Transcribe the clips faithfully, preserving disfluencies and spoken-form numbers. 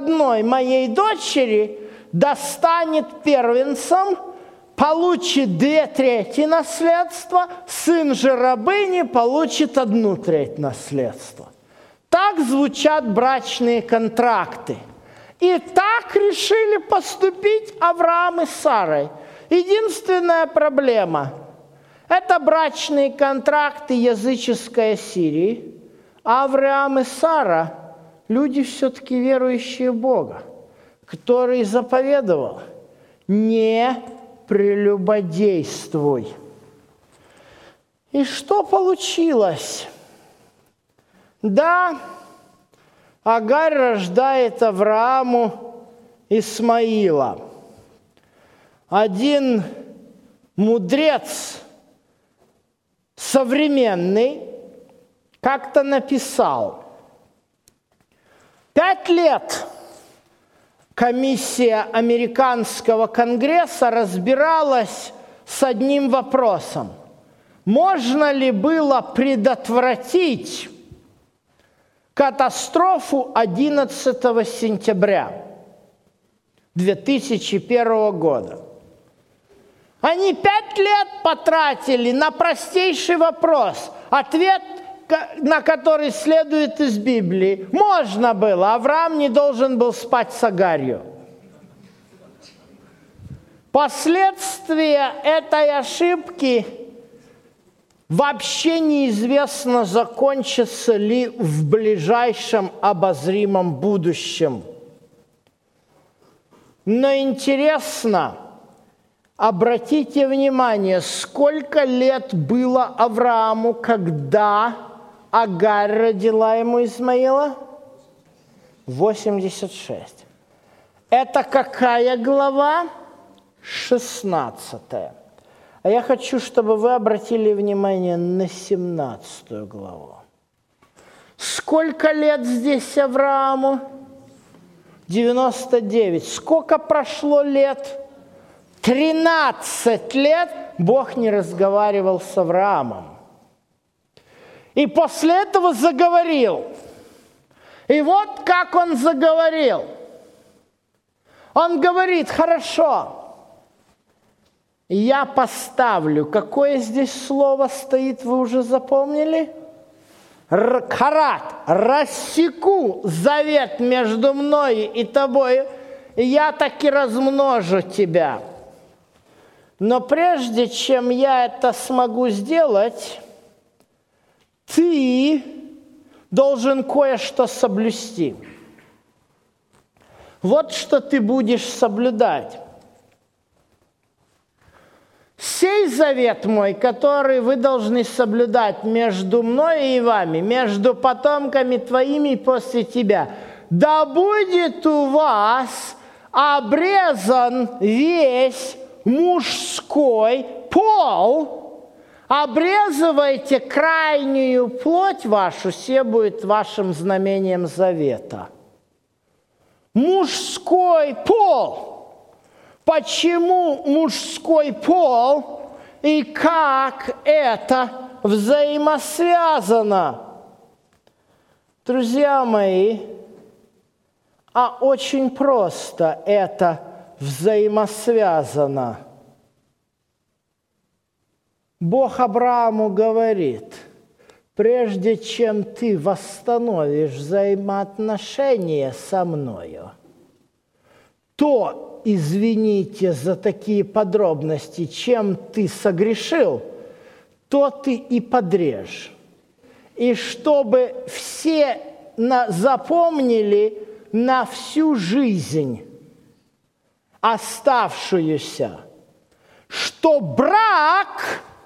одной моей дочери достанет первенцем, получит две трети наследства, сын же рабыни получит одну треть наследства. Так звучат брачные контракты. И так решили поступить Авраам и Сарой. Единственная проблема – это брачные контракты языческой Сирии. А Авраам и Сара – люди все-таки верующие в Бога, который заповедовал: не прелюбодействуй. И что получилось? Да, Агарь рождает Аврааму Исмаила. Один мудрец современный как-то написал: пять лет комиссия американского Конгресса разбиралась с одним вопросом: можно ли было предотвратить катастрофу одиннадцатого сентября две тысячи первого года. Они пять лет потратили на простейший вопрос, ответ на который следует из Библии. Можно было, Авраам не должен был спать с Агарью. Последствия этой ошибки вообще неизвестно, закончатся ли в ближайшем обозримом будущем. Но интересно, обратите внимание, сколько лет было Аврааму, когда Агарь родила ему Измаила? восемьдесят шесть. Это какая глава? шестнадцатая. А я хочу, чтобы вы обратили внимание на семнадцатую главу. Сколько лет здесь Аврааму? девяносто девять. Сколько прошло лет? тринадцать лет Бог не разговаривал с Авраамом. И после этого заговорил. И вот как он заговорил. Он говорит: хорошо, я поставлю. Какое здесь слово стоит, вы уже запомнили? Харат. Рассеку завет между мной и тобой, и я таки размножу тебя. Но прежде чем я это смогу сделать, ты должен кое-что соблюсти. Вот что ты будешь соблюдать. Сей завет мой, который вы должны соблюдать между мной и вами, между потомками твоими после тебя, да будет у вас обрезан весь мужской пол. Обрезывайте крайнюю плоть вашу, се будет вашим знамением завета. Мужской пол. Почему мужской пол и как это взаимосвязано? Друзья мои, а очень просто это взаимосвязано. Бог Аврааму говорит: прежде чем ты восстановишь взаимоотношения со мною, то, извините за такие подробности, чем ты согрешил, то ты и подрежь. И чтобы все на, запомнили на всю жизнь оставшуюся, что брак –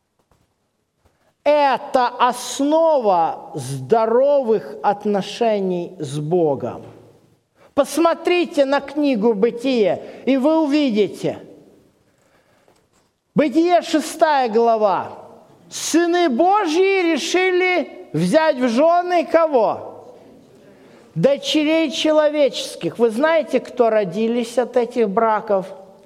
это основа здоровых отношений с Богом. Посмотрите на книгу «Бытие», и вы увидите. Бытие, шестая глава. Сыны Божьи решили взять в жены кого? Дочерей человеческих. Вы знаете, кто родились от этих браков?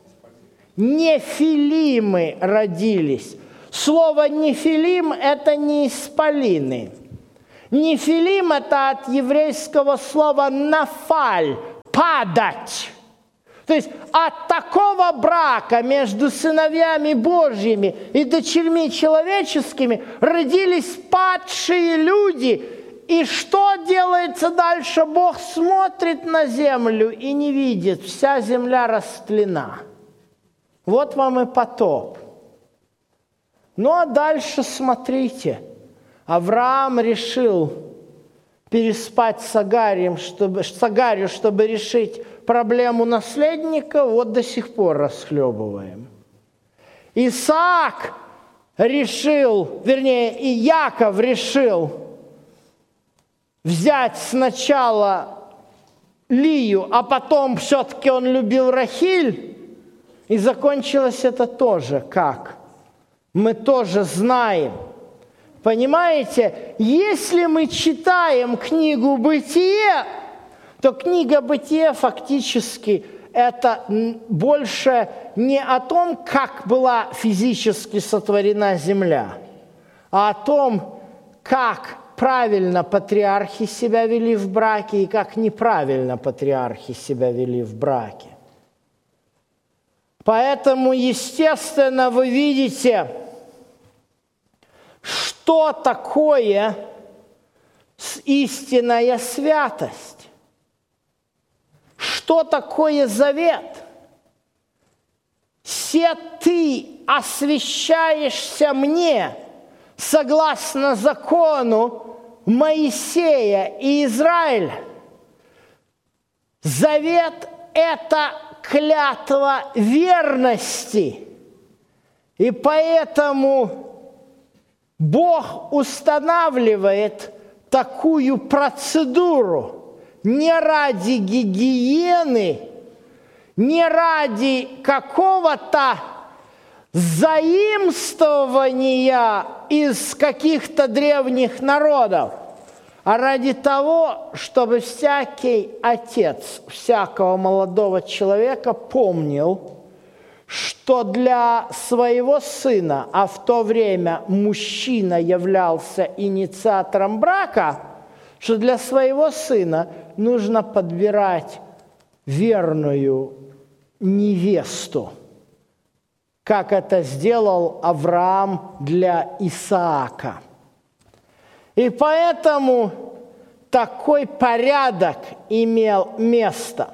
Нефилимы родились. Слово «нефилим» – это не исполины. Нефилим – это от еврейского слова «нафаль» – падать. То есть от такого брака между сыновьями Божьими и дочерьми человеческими родились падшие люди. И что делается дальше? Бог смотрит на землю и не видит. Вся земля растлена. Вот вам и потоп. Ну а дальше смотрите. Авраам решил переспать с Агарием, чтобы, с Агарью, чтобы решить проблему наследника. Вот до сих пор расхлебываем. Исаак решил, вернее, и Яков решил взять сначала Лию, а потом все-таки он любил Рахиль. И закончилось это тоже как? Мы тоже знаем. Понимаете, если мы читаем книгу «Бытие», то книга «Бытие» фактически это больше не о том, как была физически сотворена земля, а о том, как правильно патриархи себя вели в браке и как неправильно патриархи себя вели в браке. Поэтому, естественно, вы видите, что такое истинная святость, что такое завет. «Се ты освящаешься мне согласно закону Моисея и Израиля». Завет – это клятва верности. И поэтому Бог устанавливает такую процедуру не ради гигиены, не ради какого-то заимствования из каких-то древних народов, а ради того, чтобы всякий отец всякого молодого человека помнил, что для своего сына, а в то время мужчина являлся инициатором брака, что для своего сына нужно подбирать верную невесту, как это сделал Авраам для Исаака. И поэтому такой порядок имел место.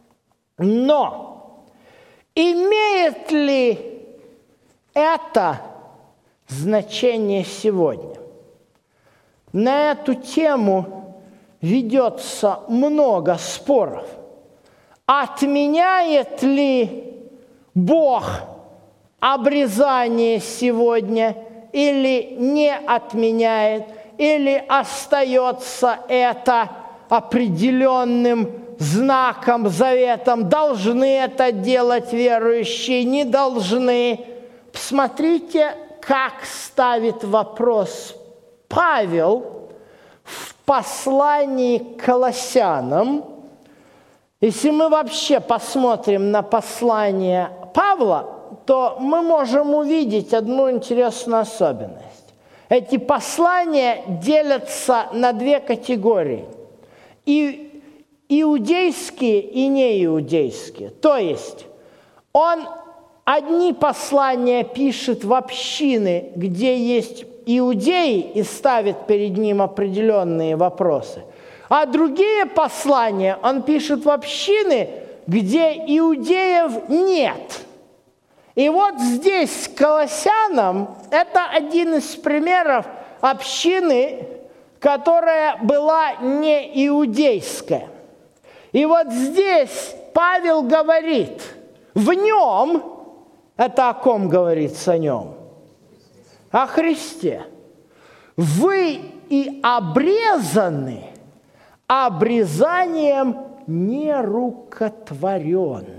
Но имеет ли это значение сегодня? На эту тему ведется много споров. Отменяет ли Бог обрезание сегодня или не отменяет, или остается это определенным знаком, заветом, должны это делать верующие, не должны. Посмотрите, как ставит вопрос Павел в послании к Колоссянам. Если мы вообще посмотрим на послание Павла, то мы можем увидеть одну интересную особенность. Эти послания делятся на две категории. И иудейские и неиудейские. То есть он одни послания пишет в общины, где есть иудеи, и ставит перед ним определенные вопросы. А другие послания он пишет в общины, где иудеев нет. И вот здесь к Колоссянам это один из примеров общины, которая была не иудейская. И вот здесь Павел говорит, в нем, это о ком говорится о нем? О Христе. Вы и обрезаны обрезанием нерукотворенным.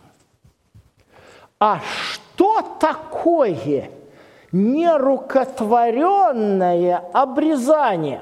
А что такое нерукотворенное обрезание?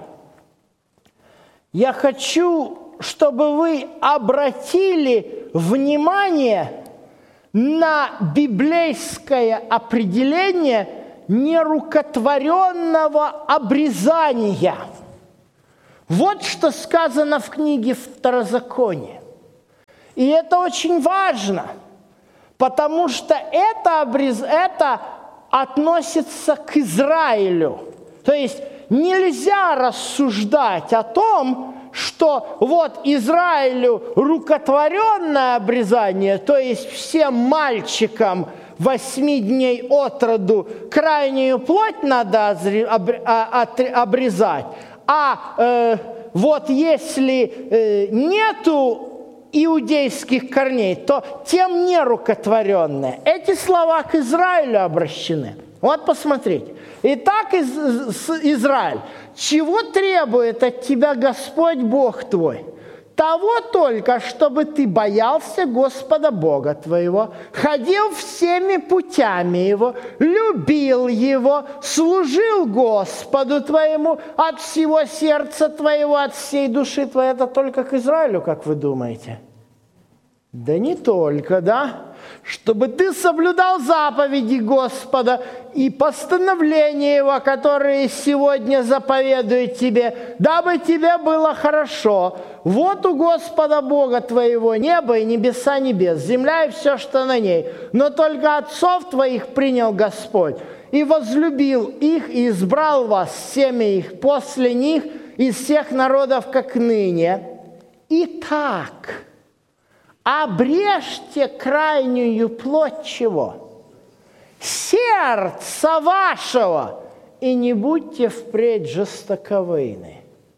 Я хочу, чтобы вы обратили внимание на библейское определение нерукотворенного обрезания. Вот что сказано в книге Второзакония. И это очень важно, потому что это, обрез... это относится к Израилю. То есть нельзя рассуждать о том, что вот Израилю рукотворенное обрезание, то есть всем мальчикам восьми дней от роду крайнюю плоть надо обрезать, а э, вот если э, нету иудейских корней, то тем не рукотворенное. Эти слова к Израилю обращены. Вот посмотрите. Итак, Израиль, чего требует от тебя Господь Бог твой? Того только, чтобы ты боялся Господа Бога твоего, ходил всеми путями Его, любил Его, служил Господу твоему от всего сердца твоего, от всей души твоей. Это только к Израилю, как вы думаете? Да не только, да? Чтобы ты соблюдал заповеди Господа и постановления Его, которые сегодня заповедует тебе, дабы тебе было хорошо. Вот у Господа Бога твоего небо и небеса небес, земля и все, что на ней. Но только отцов твоих принял Господь, и возлюбил их, и избрал вас, семя их, после них из всех народов, как ныне. Итак, обрежьте крайнюю плоть чего? Сердца вашего, и не будьте впредь жестоковыйны.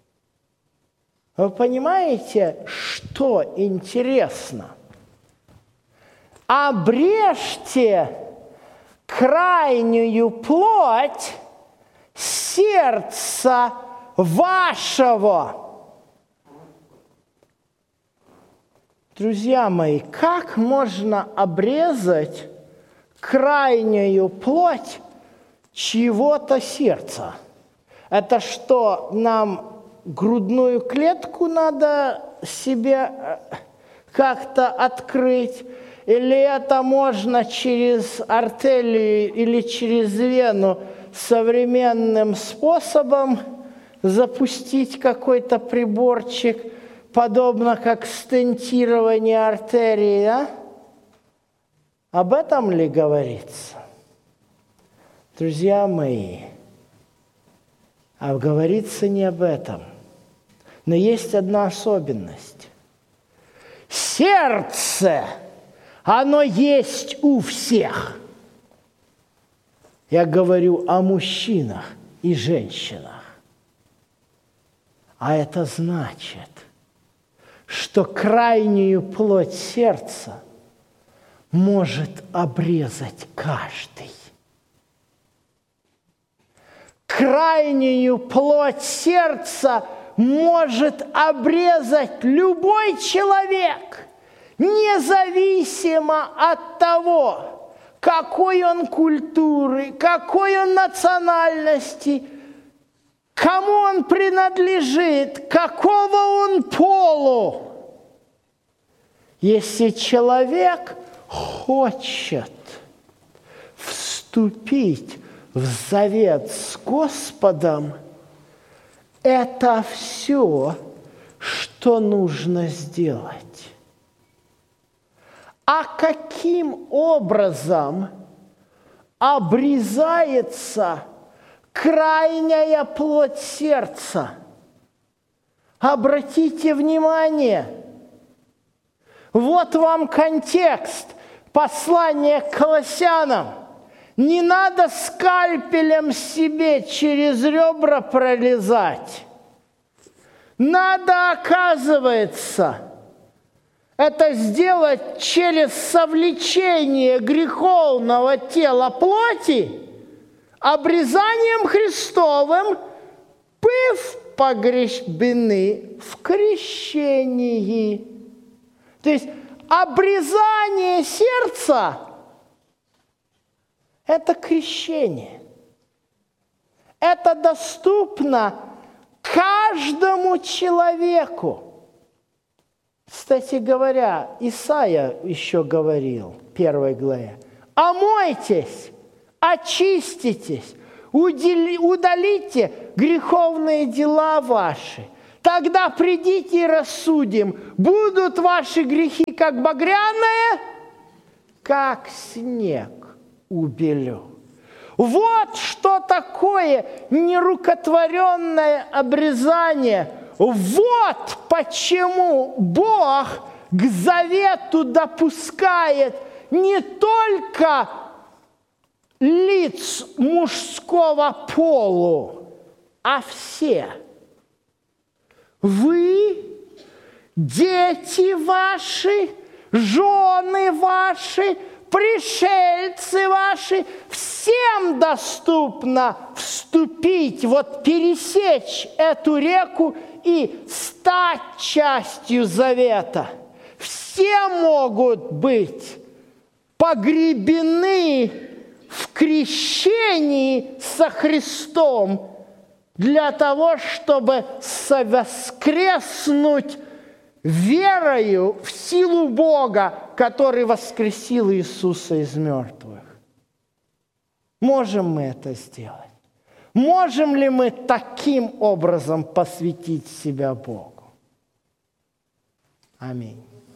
Вы понимаете, что интересно? Обрежьте крайнюю плоть сердца вашего. Друзья мои, как можно обрезать крайнюю плоть чьего-то сердца? Это что, нам грудную клетку надо себе как-то открыть? Или это можно через артерию или через вену современным способом запустить какой-то приборчик, подобно как стентирование артерии, да? Об этом ли говорится? Друзья мои, а говорится не об этом. Но есть одна особенность. Сердце, оно есть у всех. Я говорю о мужчинах и женщинах. А это значит, что крайнюю плоть сердца может обрезать каждый. Крайнюю плоть сердца может обрезать любой человек, независимо от того, какой он культуры, какой он национальности, кому он принадлежит, какого он полу. Если человек хочет вступить в завет с Господом, это все, что нужно сделать. А каким образом обрезается крайняя плоть сердца? Обратите внимание, вот вам контекст послания к Колоссянам. Не надо скальпелем себе через ребра пролезать. Надо, оказывается, это сделать через совлечение греховного тела плоти, обрезанием Христовым, быв погребены в крещении. То есть обрезание сердца – это крещение. Это доступно каждому человеку. Кстати говоря, Исаия еще говорил в первой главе: «Омойтесь, очиститесь, удалите греховные дела ваши, Тогда придите и рассудим, будут ваши грехи как багряные, как снег убелю. Вот что такое нерукотворенное обрезание. Вот почему Бог к завету допускает не только лиц мужского полу, а все. Вы, дети ваши, жены ваши, пришельцы ваши, всем доступно вступить, вот пересечь эту реку и стать частью завета. Все могут быть погребены в крещении со Христом для того, чтобы совоскреснуть верою в силу Бога, который воскресил Иисуса из мертвых. Можем мы это сделать? Можем ли мы таким образом посвятить себя Богу? Аминь.